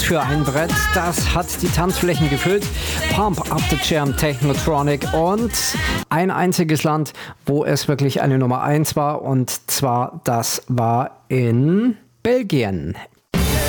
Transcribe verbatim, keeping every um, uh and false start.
für ein Brett. Das hat die Tanzflächen gefüllt. Pump Up the Jam, Technotronic und ein einziges Land, wo es wirklich eine Nummer eins war, und zwar das war in Belgien.